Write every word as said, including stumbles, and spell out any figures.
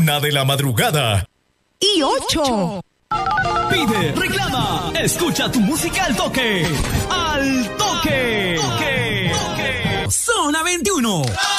Una de la madrugada. Y ocho. Pide, reclama, escucha tu música al toque. Al toque. Toque. Toque. Zona veintiuno.